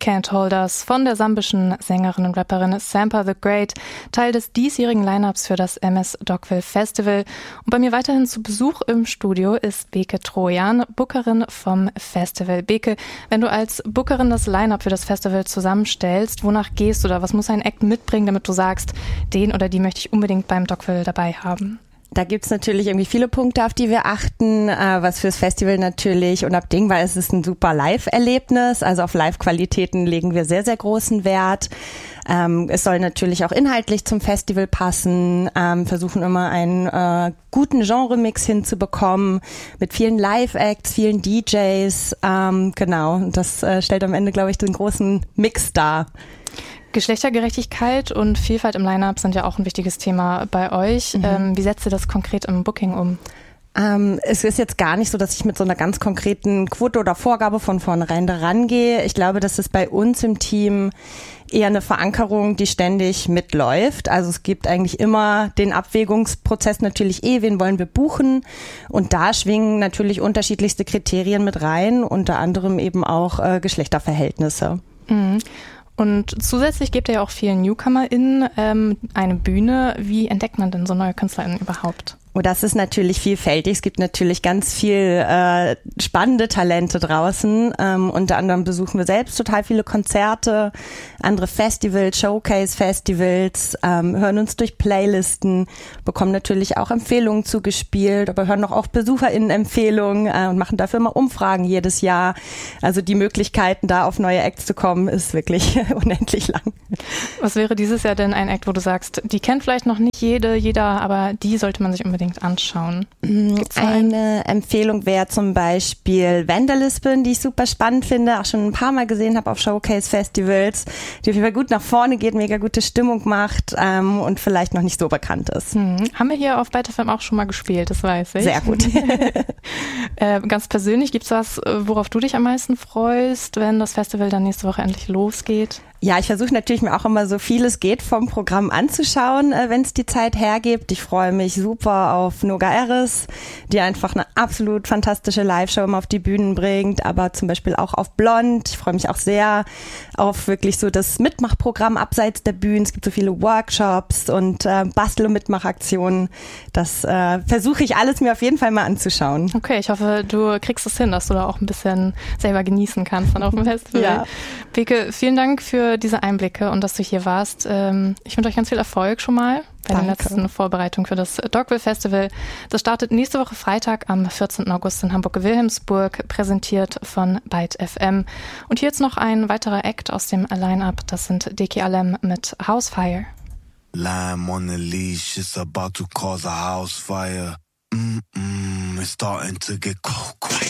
Can't Hold Us von der sambischen Sängerin und Rapperin Sampa the Great, Teil des diesjährigen Line-Ups für das MS Dogville Festival. Und bei mir weiterhin zu Besuch im Studio ist Beke Trojan, Bookerin vom Festival. Beke, wenn du als Bookerin das Line-Up für das Festival zusammenstellst, wonach gehst du da? Was muss ein Act mitbringen, damit du sagst, den oder die möchte ich unbedingt beim Dogville dabei haben? Da gibt's natürlich irgendwie viele Punkte, auf die wir achten, was fürs Festival natürlich unabdingbar ist. Es ist ein super Live-Erlebnis, also auf Live-Qualitäten legen wir sehr, sehr großen Wert. Es soll natürlich auch inhaltlich zum Festival passen, versuchen immer einen guten Genre-Mix hinzubekommen mit vielen Live-Acts, vielen DJs, genau. Und das stellt am Ende, glaube ich, den großen Mix dar. Geschlechtergerechtigkeit und Vielfalt im Line-Up sind ja auch ein wichtiges Thema bei euch. Wie setzt ihr das konkret im Booking um? Es ist jetzt gar nicht so, dass ich mit so einer ganz konkreten Quote oder Vorgabe von vornherein daran gehe. Ich glaube, das ist bei uns im Team eher eine Verankerung, die ständig mitläuft. Also es gibt eigentlich immer den Abwägungsprozess natürlich wen wollen wir buchen? Und da schwingen natürlich unterschiedlichste Kriterien mit rein, unter anderem eben auch Geschlechterverhältnisse. Mhm. Und zusätzlich gebt ihr ja auch vielen NewcomerInnen eine Bühne. Wie entdeckt man denn so neue KünstlerInnen überhaupt? Oh, das ist natürlich vielfältig. Es gibt natürlich ganz viel spannende Talente draußen. Unter anderem besuchen wir selbst total viele Konzerte, andere Festivals, Showcase-Festivals, hören uns durch Playlisten, bekommen natürlich auch Empfehlungen zugespielt, aber hören auch BesucherInnen-Empfehlungen und machen dafür immer Umfragen jedes Jahr. Also die Möglichkeiten, da auf neue Acts zu kommen, ist wirklich unendlich lang. Was wäre dieses Jahr denn ein Act, wo du sagst, die kennt vielleicht noch nicht jeder, aber die sollte man sich unbedingt anschauen? Eine Empfehlung wäre zum Beispiel Vandalism, die ich super spannend finde, auch schon ein paar Mal gesehen habe auf Showcase-Festivals, die auf jeden Fall gut nach vorne geht, mega gute Stimmung macht und vielleicht noch nicht so bekannt ist. Haben wir hier auf Byte FM auch schon mal gespielt, das weiß ich. Sehr gut. Ganz persönlich, gibt's was, worauf du dich am meisten freust, wenn das Festival dann nächste Woche endlich losgeht? Ja, ich versuche natürlich mir auch immer so viel es geht vom Programm anzuschauen, wenn es die Zeit hergibt. Ich freue mich super auf Noga Eris, die einfach eine absolut fantastische Live-Show immer auf die Bühnen bringt, aber zum Beispiel auch auf Blond. Ich freue mich auch sehr auf wirklich so das Mitmachprogramm abseits der Bühnen. Es gibt so viele Workshops und Bastel- und Mitmachaktionen. Das versuche ich alles mir auf jeden Fall mal anzuschauen. Okay, ich hoffe, du kriegst es hin, dass du da auch ein bisschen selber genießen kannst dann auf dem Festival. Ja. Beke, vielen Dank für diese Einblicke und dass du hier warst. Ich wünsche euch ganz viel Erfolg schon mal bei der letzten Vorbereitung für das Dogville Festival. Das startet nächste Woche Freitag am 14. August in Hamburg-Wilhelmsburg, präsentiert von Byte FM. Und hier jetzt noch ein weiterer Act aus dem Line-Up. Das sind Deki Alem mit Housefire. Lamb on the leash, it's about to cause a house fire. It's starting to get cold, quiet.